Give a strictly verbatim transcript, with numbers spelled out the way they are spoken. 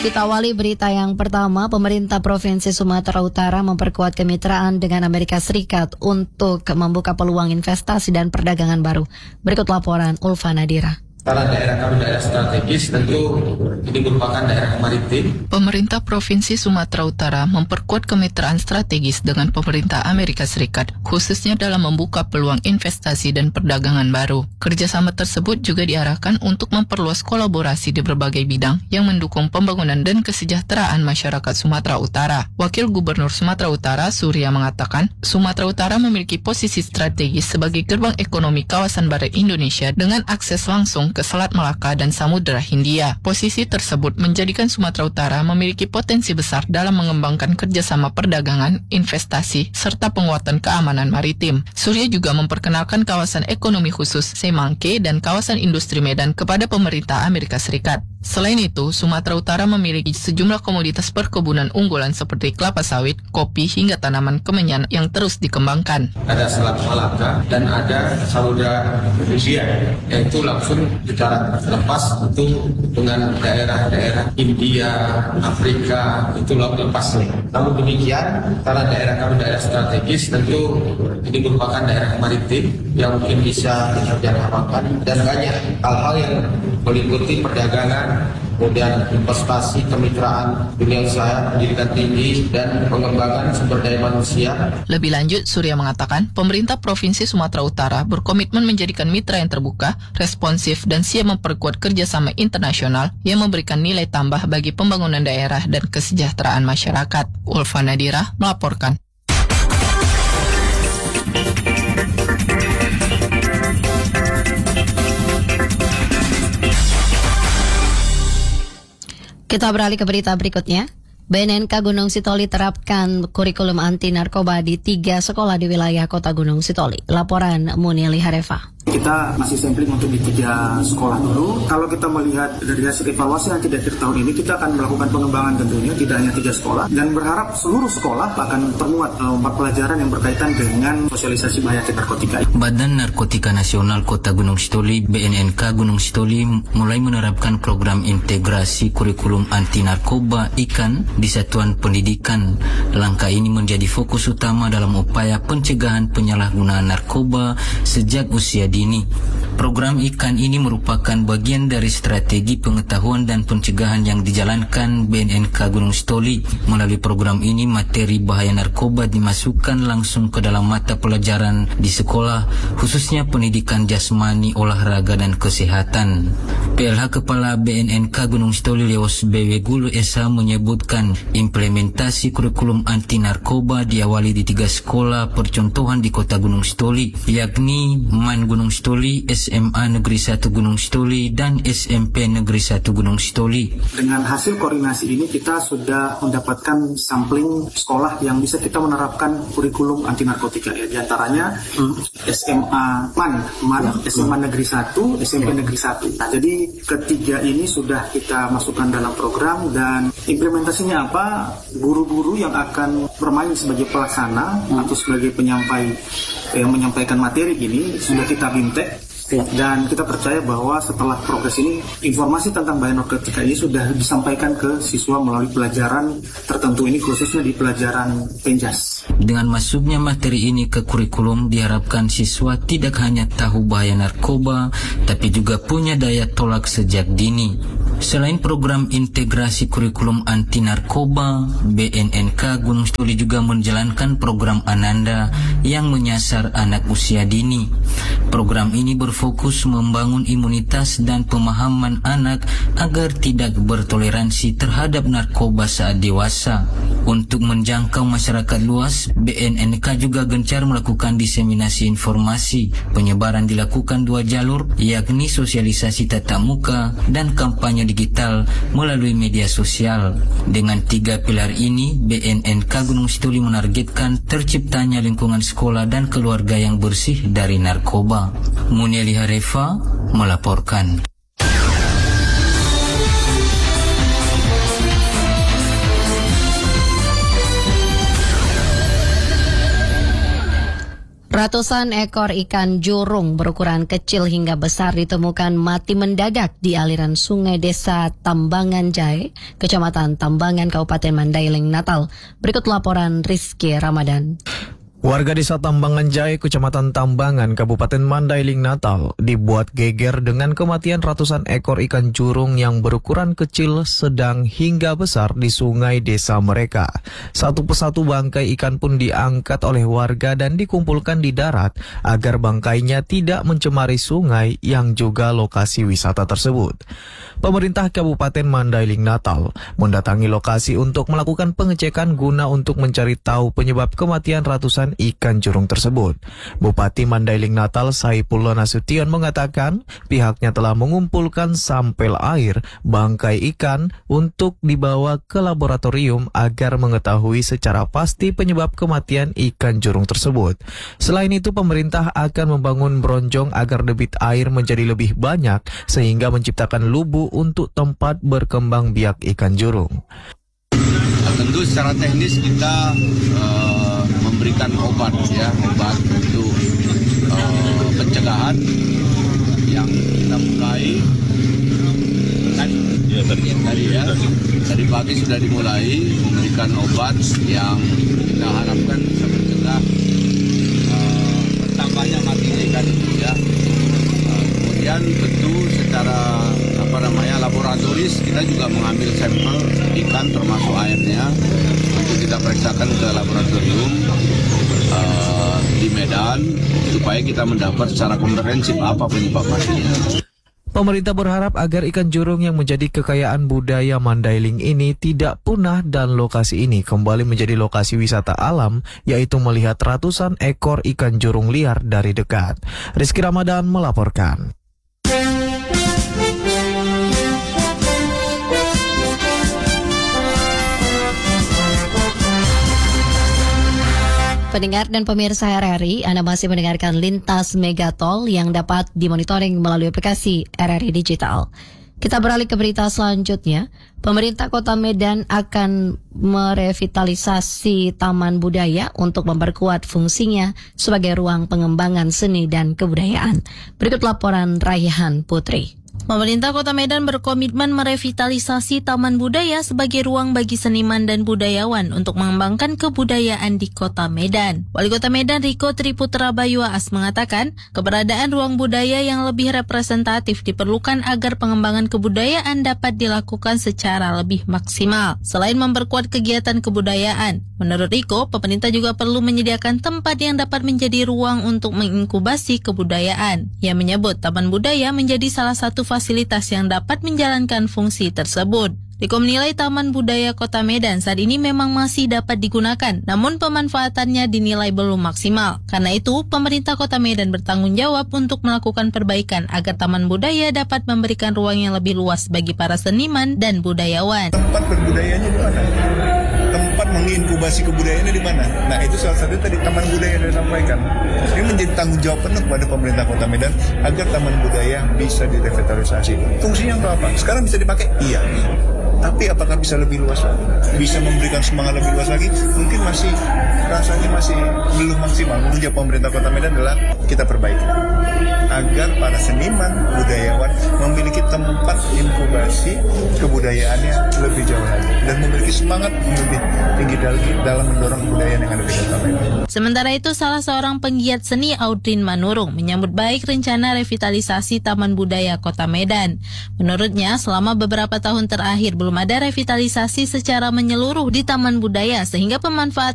Kita awali berita yang pertama. Pemerintah Provinsi Sumatera Utara memperkuat kemitraan dengan Amerika Serikat untuk membuka peluang investasi dan perdagangan baru. Berikut laporan Ulfa Nadira. Karena daerah kami daerah strategis, tentu ini merupakan daerah maritim. Pemerintah Provinsi Sumatera Utara memperkuat kemitraan strategis dengan pemerintah Amerika Serikat, khususnya dalam membuka peluang investasi dan perdagangan baru. Kerjasama tersebut juga diarahkan untuk memperluas kolaborasi di berbagai bidang yang mendukung pembangunan dan kesejahteraan masyarakat Sumatera Utara. Wakil Gubernur Sumatera Utara, Surya, mengatakan, Sumatera Utara memiliki posisi strategis sebagai gerbang ekonomi kawasan barat Indonesia dengan akses langsung ke Selat Melaka dan Samudra Hindia. Posisi tersebut menjadikan Sumatera Utara memiliki potensi besar dalam mengembangkan kerjasama perdagangan, investasi, serta penguatan keamanan maritim. Surya juga memperkenalkan kawasan ekonomi khusus Semangke dan kawasan industri Medan kepada pemerintah Amerika Serikat. Selain itu, Sumatera Utara memiliki sejumlah komoditas perkebunan unggulan seperti kelapa sawit, kopi, hingga tanaman kemenyan yang terus dikembangkan. Ada Selat Malaka dan ada Samudra Hindia, yaitu langsung secara lepas itu dengan daerah-daerah India, Afrika, itu laut lepas. Namun demikian, karena daerah kami daerah strategis, tentu ini merupakan daerah maritim yang mungkin bisa dikerjasamakan dan banyak hal-hal yang meliputi perdagangan, kemudian investasi, kemitraan, dunia usaha, pendidikan tinggi, dan pengembangan sumber daya manusia. Lebih lanjut, Surya mengatakan, pemerintah Provinsi Sumatera Utara berkomitmen menjadikan mitra yang terbuka, responsif, dan siap memperkuat kerjasama internasional yang memberikan nilai tambah bagi pembangunan daerah dan kesejahteraan masyarakat. Ulfa Nadira melaporkan. Kita beralih ke berita berikutnya. B N N K Gunung Sitoli terapkan kurikulum anti narkoba di tiga sekolah di wilayah Kota Gunung Sitoli. Laporan Munieli Harefa. Kita masih sampling untuk di tiga sekolah dulu. Kalau kita melihat dari hasil evaluasi yang tidak akhir tahun ini, kita akan melakukan pengembangan tentunya, tidak hanya tiga sekolah. Dan berharap seluruh sekolah akan termuat empat uh, pelajaran yang berkaitan dengan sosialisasi bahaya narkotika. Badan Narkotika Nasional Kota Gunung Sitoli B N N K Gunung Sitoli mulai menerapkan program integrasi kurikulum anti narkoba I K A N di satuan pendidikan. Langkah ini menjadi fokus utama dalam upaya pencegahan penyalahgunaan narkoba sejak usia dini. Program I K A N ini merupakan bagian dari strategi pengetahuan dan pencegahan yang dijalankan B N N K Gunung Sitoli. Melalui program ini, materi bahaya narkoba dimasukkan langsung ke dalam mata pelajaran di sekolah, khususnya pendidikan jasmani, olahraga, dan kesehatan. P L H Kepala B N N K Gunung Sitoli Leos B W Gulu S H menyebutkan implementasi kurikulum anti narkoba diawali di tiga sekolah percontohan di Kota Gunung Sitoli, yakni Man Gunung Sitoli, S M A Negeri satu Gunung Sitoli, dan S M P Negeri satu Gunung Sitoli. Dengan hasil koordinasi ini, kita sudah mendapatkan sampling sekolah yang bisa kita menerapkan kurikulum anti narkotika. Ya, di antaranya hmm. S M A Man, Man ya. S M A Negeri satu, S M P ya. Negeri satu. Nah, jadi ketiga ini sudah kita masukkan dalam program, dan implementasinya apa? Guru-guru yang akan bermain sebagai pelaksana hmm. atau sebagai penyampai yang menyampaikan materi ini sudah kita bintek. Dan kita percaya bahwa setelah progres ini, informasi tentang bahaya narkotika ini sudah disampaikan ke siswa melalui pelajaran tertentu, ini khususnya di pelajaran Penjas. Dengan masuknya materi ini ke kurikulum, diharapkan siswa tidak hanya tahu bahaya narkoba, tapi juga punya daya tolak sejak dini. Selain program integrasi kurikulum anti narkoba, B N N K Gunung Sitoli juga menjalankan program Ananda yang menyasar anak usia dini. Program ini berfokus membangun imunitas dan pemahaman anak agar tidak bertoleransi terhadap narkoba saat dewasa. Untuk menjangkau masyarakat luas, B N N K juga gencar melakukan diseminasi informasi. Penyebaran dilakukan dua jalur, yakni sosialisasi tatap muka dan kampanye digital melalui media sosial. Dengan tiga pilar ini, B N N K Gunung Sitoli menargetkan terciptanya lingkungan sekolah dan keluarga yang bersih dari narkoba. Munieli Harefa melaporkan. Ratusan ekor ikan jurung berukuran kecil hingga besar ditemukan mati mendadak di aliran sungai desa Tambangan Jae, Kecamatan Tambangan, Kabupaten Mandailing, Natal. Berikut laporan Rizky Ramadan. Warga desa Tambangan Jae, Kecamatan Tambangan, Kabupaten Mandailing, Natal, dibuat geger dengan kematian ratusan ekor ikan jurung yang berukuran kecil, sedang hingga besar di sungai desa mereka. Satu persatu bangkai ikan pun diangkat oleh warga dan dikumpulkan di darat agar bangkainya tidak mencemari sungai yang juga lokasi wisata tersebut. Pemerintah Kabupaten Mandailing, Natal mendatangi lokasi untuk melakukan pengecekan guna untuk mencari tahu penyebab kematian ratusan ikan jurung tersebut. Bupati Mandailing, Natal Saipullah Nasution mengatakan pihaknya telah mengumpulkan sampel air bangkai ikan untuk dibawa ke laboratorium agar mengetahui secara pasti penyebab kematian ikan jurung tersebut. Selain itu, pemerintah akan membangun bronjong agar debit air menjadi lebih banyak sehingga menciptakan lubu untuk tempat berkembang biak ikan jurung. Tentu secara teknis kita uh, memberikan obat ya, obat untuk uh, pencegahan yang kita mulai tadi, ya, tadi, tadi ya, tadi pagi sudah dimulai memberikan obat yang kita harapkan bisa mencegah uh, bertambahnya matinya ikan itu ya. Uh, kemudian tentu secara apa namanya laboratoris kita juga mengambil sampel ikan termasuk airnya untuk kita periksakan ke laboratorium uh, di Medan supaya kita mendapat secara komprehensif apa penyebab matinya. Pemerintah berharap agar ikan jurung yang menjadi kekayaan budaya Mandailing ini tidak punah dan lokasi ini kembali menjadi lokasi wisata alam, yaitu melihat ratusan ekor ikan jurung liar dari dekat. Rizky Ramadan melaporkan. Pendengar dan pemirsa R R I, Anda masih mendengarkan Lintas Megatol yang dapat dimonitoring melalui aplikasi R R I Digital. Kita beralih ke berita selanjutnya. Pemerintah Kota Medan akan merevitalisasi Taman Budaya untuk memperkuat fungsinya sebagai ruang pengembangan seni dan kebudayaan. Berikut laporan Raihan Putri. Pemerintah Kota Medan berkomitmen merevitalisasi Taman Budaya sebagai ruang bagi seniman dan budayawan untuk mengembangkan kebudayaan di Kota Medan. Wali Kota Medan Riko Triputra Bayuas mengatakan, keberadaan ruang budaya yang lebih representatif diperlukan agar pengembangan kebudayaan dapat dilakukan secara lebih maksimal. Selain memperkuat kegiatan kebudayaan, menurut Riko, pemerintah juga perlu menyediakan tempat yang dapat menjadi ruang untuk menginkubasi kebudayaan. Ia menyebut Taman Budaya menjadi salah satu fasilitas yang dapat menjalankan fungsi tersebut. Riko menilai Taman Budaya Kota Medan saat ini memang masih dapat digunakan, namun pemanfaatannya dinilai belum maksimal. Karena itu, pemerintah Kota Medan bertanggung jawab untuk melakukan perbaikan agar Taman Budaya dapat memberikan ruang yang lebih luas bagi para seniman dan budayawan. Tempat berbudayanya di mana? Tempat menginkubasi kebudayaannya di mana? Nah, itu salah satu tadi Taman Budaya yang disampaikan. Ini menjadi tanggung jawab penuh kepada pemerintah Kota Medan agar Taman Budaya bisa direvitalisasi. Fungsinya untuk apa? Sekarang bisa dipakai? Iya. Tapi apakah bisa lebih luas lagi? Bisa memberikan semangat lebih luas lagi? Mungkin masih, rasanya masih belum maksimal. Tanggung jawab pemerintah Kota Medan adalah kita perbaiki agar para seniman, budayawan memiliki tempat inkubasi kebudayaannya lebih jauh lagi dan memiliki semangat lebih tinggi dalam mendorong kebudayaan yang ada di Kota Medan. Sementara itu, salah seorang penggiat seni Audrin Manurung menyambut baik rencana revitalisasi Taman Budaya Kota Medan. Menurutnya, selama beberapa tahun terakhir belum ada revitalisasi secara menyeluruh di Taman Budaya sehingga pemanfaatan